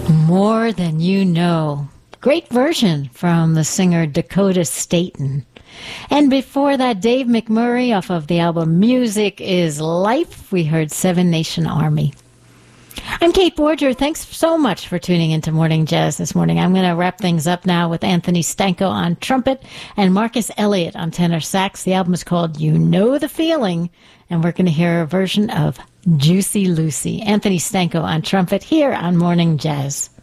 More Than You Know. Great version from the singer Dakota Staton. And before that, Dave McMurray off of the album Music is Life. We heard Seven Nation Army. I'm Kate Borger. Thanks so much for tuning into Morning Jazz this morning. I'm going to wrap things up now with Anthony Stanko on trumpet and Marcus Elliott on tenor sax. The album is called You Know the Feeling, and we're going to hear a version of Juicy Lucy. Anthony Stanko on trumpet here on Morning Jazz.